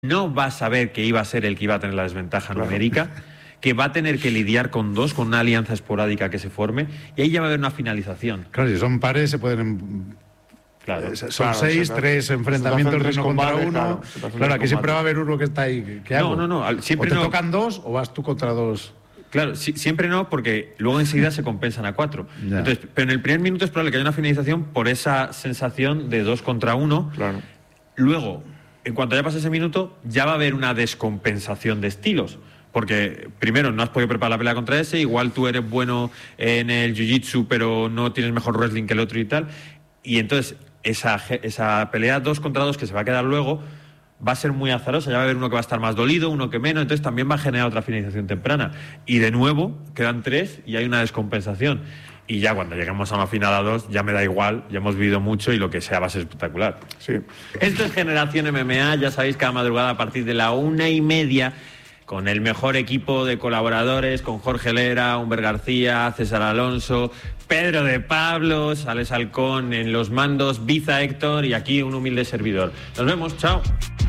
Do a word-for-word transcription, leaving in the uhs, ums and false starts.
no va a saber que iba a ser el que iba a tener la desventaja Claro. numérica, que va a tener que lidiar con dos, con una alianza esporádica que se forme, y ahí ya va a haber una finalización. Claro, si son pares se pueden... Claro. Eh, Son Claro, seis, se- tres se enfrentamientos te de hacen uno contra tres uno. combates, claro, se te hacen Claro, tres aquí siempre va a combates. haber uno que está ahí. ¿Qué No, hago? no, no, al- siempre o te no. tocan dos o vas tú contra dos. Claro, si- siempre no, porque luego enseguida se compensan a cuatro. Ya. Entonces, pero en el primer minuto es probable que haya una finalización por esa sensación de dos contra uno. Claro. Luego, en cuanto ya pase ese minuto, ya va a haber una descompensación de estilos. Porque, primero, no has podido preparar la pelea contra ese, igual tú eres bueno en el jiu-jitsu, pero no tienes mejor wrestling que el otro y tal. Y entonces, esa, ge- esa pelea dos contra dos que se va a quedar luego va a ser muy azarosa. Ya va a haber uno que va a estar más dolido, uno que menos, entonces también va a generar otra finalización temprana. Y de nuevo, quedan tres y hay una descompensación. Y ya cuando lleguemos a una final a dos, ya me da igual, ya hemos vivido mucho y lo que sea va a ser espectacular. Sí. Esto es Generación M M A, ya sabéis, cada madrugada a partir de la una y media, con el mejor equipo de colaboradores, con Jorge Lera, Humber García, César Alonso, Pedro de Pablo, Sales Halcón en los mandos, Biza Héctor y aquí un humilde servidor. Nos vemos, chao.